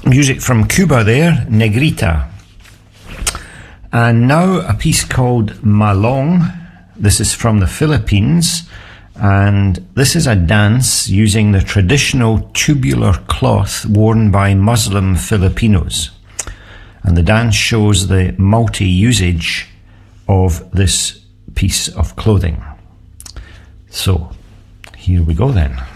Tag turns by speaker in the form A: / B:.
A: Music from Cuba there, Negrita. And now a piece called Malong. This is from the Philippines, and this is a dance using the traditional tubular cloth worn by Muslim Filipinos. And the dance shows the multi-usage of this piece of clothing. So, here we go then.